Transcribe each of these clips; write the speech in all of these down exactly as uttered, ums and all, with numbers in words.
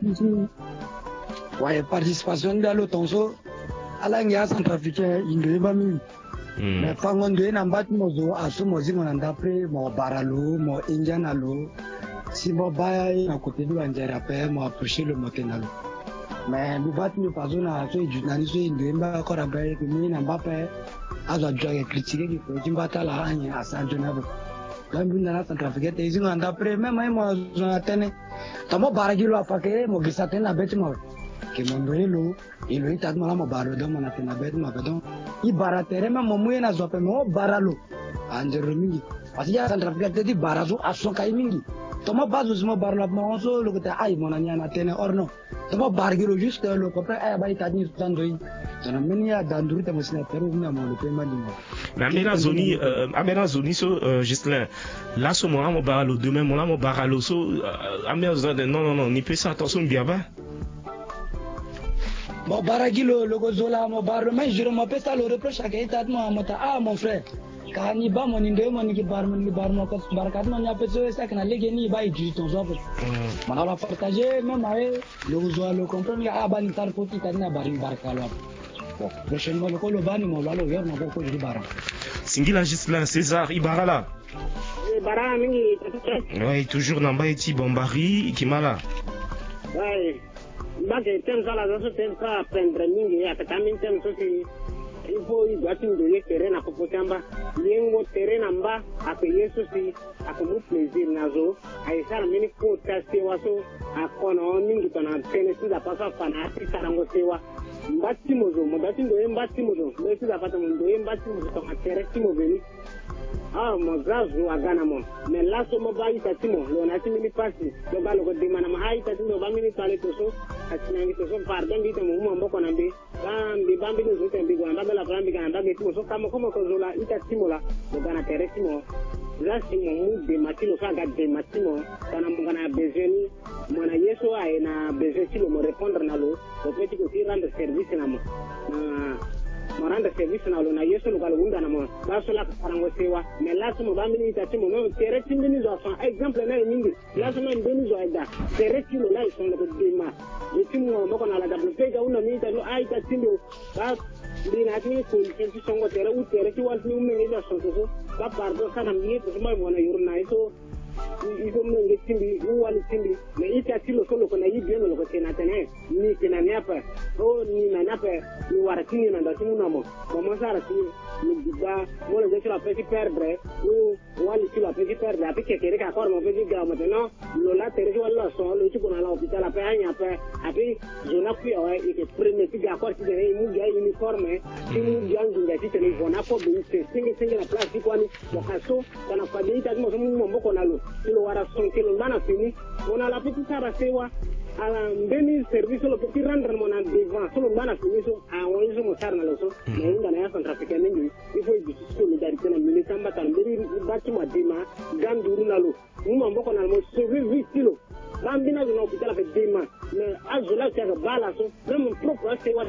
Ouais, participation de l'autonso, à la centrafricaine, il ne va pas. Mais pangon de n'ambat mozo, à ce mozi mon andapre, mon baralo, mon indianalo, si mon bail à côté de l'anjarape, mon approché le motenalo. Mais nous battons nous pas on a fait du nanisé, il ne va encore après, que nous n'amba pas, à la joie critiquer qui peut imbattre la haine à San Genève. Quand vous n'avez pas centrafricaine, ils ont andapre, même moi, j'en attendais. Tamo baragilo afake, mo gisatena bêtement. Que mon doyelo, il lui t'a demandé mon barreau dans mon atena bêtement, pardon. I baratere ma momuye na zope mo baralo anjero mingi parce que centrafrique te di barazo asoka mingi tomo bazo simo barlo ma so lo kete ay mona nyana tene orno tomo bargiro juste lo ko pre ay bay tadni standoi dana menia danduru te mosina teru na mo le pema di mo mais amena zoni euh, amena zoni so euh, Gislain là so mo mo baralo demain mo la mo baralo so euh, amena zone non non non ni peut ça attention bien ba. Bon, baragilo, le gozola, mon bar, mais je me fais ça le reproche à Gaëtan, ah, mon frère. Quand il bat mon indé, mon équipe bar, mon bar, mon cos, barcat, mon yapé, ça, qu'on a légéni, bah, il dit ton job. On a partagé, même avec le gozola, le comprendre, ah, bah, il t'a reporté, t'as n'a barin barcalo. Bon, prochainement, le colo ban, mon lalo, hier, mon beaucoup de bar. Singila Gislain, César, Ibarala. Ibarala, mingi, oui, toujours dans Baïti, Bombari, Kimala. Oui. Bage tem sala zo tem ka prendre mingi ya katamin tem so si ifo i gwatin do ye terrain ko tamba yengo terrain amba ape yesu si akomu plaisir nazo ay sar mini ko taste waso akono mingi tona tene si da pasa pana ti sarango sewa mbati mozo mbati ndo mbati mozo mbati da pata ndo mbati mozo to atere ti mo veni ah mo zazu agana mo me laso mo ba ita ti mo lo na ti mini pasi do ba lo ko di mana ma ai ta ti mo ba mini tale to so atina ngi to so pardon di mo mo mboko na mbi bambi bambi no zo tembi go anda la bambi ga anda be ti mo so kamo komo ko zola ita ti mo la do gana tere ti mo zasi mo mu de matilo sa ga de matimo kana mo gana bezeni mo na yeso ai na bezeti mo répondre na lo o peti ko ti rendre service na mo na mo rendre service na lo na yeso lo galo unda na mo ba so la karango sewa me la so mo ba mi ita ti mo no tere ti ni zo fa exemple na mingi la so mo ndeni zo ida tere ti lo la so lo de ma ti mo mo ko na la da pe ga una mi ita lo ai ta ti lo ba dina ti ko ti songo tere u tere ti wal ni mi da so so ba pardo kana mi to mo mo na yurna iso iso mo ngi timbi u wali timbi me ita ti lo so lo ko na yi bien lo ko tena tene ni kina ni apa o ni na na pe ni wara ti ni na da ti mo mo mo sara ti ni diga mo le je la pe ti perdre u wali ti la pe ti perdre api che kere ka ko mo pe ti ga mo no lo la tere ti wala so lo ti ko na la hospital ape anya pe api zona ku yo e ke prene ti ga ko ti de mu ga uniforme ti mu ga ngi ti telefona ko bi se singe singe la place ko ni mo ka so kana fa de ita mo mo mo ko na lo lo wara son que lo bana fini ona la petite sara sewa ala mbeni service lo petit rendre mon en devant solo bana fini so a woni so mo sarna lo so mais inda na centrafricain mingi il faut du solidarité na militant ba tan mbeni bati ma dima ganduru na lo mo mboko na mo sauver vite lo bambina no hôpital avec dima mais azola ka bala so même propre sewa.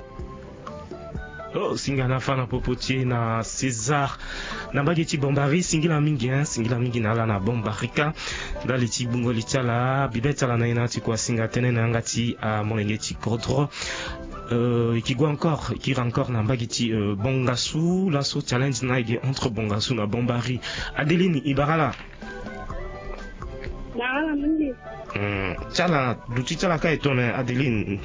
Oh, singana fana popotier na César na bageti Bombari singila mingi hein singila mingi na la na Bombarika dali ti bungo litala bibeta la na ina ti kwa singa tene na ngati a molengeti kodro euh qui go encore qui encore na bageti euh, Bongasu la so challenge na ige entre Bongasu na Bombari Adeline Ibarala na mingi hmm chala duti chala ka etone Adeline.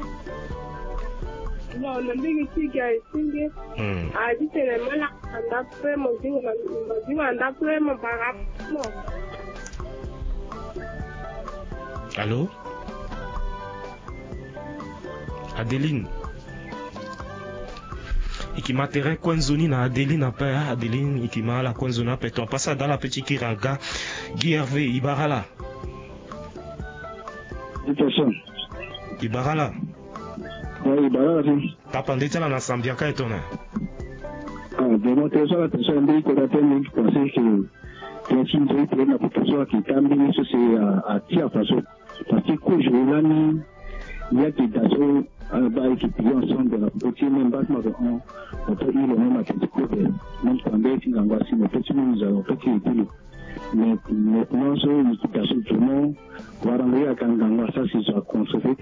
No, na mingi tiga singe. Mm. A di tele mala anda pre mo di mo di anda pre mo para no. Allô? Adeline. Ikimatere Kwenzoni na Adeline après Adeline Ikimala Kwenzoni après ton passe dans la petite Kiranga Guy Hervé Ibarala. Ibarala. Oui, Ibarala. Papa ndetala na Sambia ka etona. Ah, démontrer ça la personne dit que la tête qui pensait que que si vous avez la proposition qui tambi ça c'est à tia façon parce que quand je l'ai mis il y a des dasos bah qui puis ensemble la petite même base mais on on peut dire le même à quelque chose même quand il y a un si le petit nous avons petit et mais maintenant ça l'équitation vraiment va renvoyer à Kanganga ça c'est ça conserver